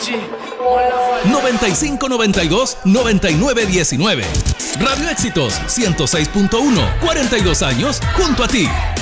9592-9919. Radio Éxitos 106.1, 42 años junto a ti.